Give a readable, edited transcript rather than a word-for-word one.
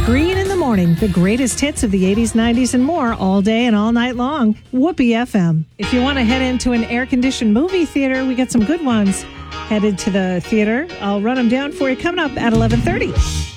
Green in the morning, the greatest hits of the 80s, 90s, and more all day and all night long. Whoopee FM. If you want to head into an air-conditioned movie theater, we got some good ones. Headed to the theater. I'll run them down for you coming up at 11:30.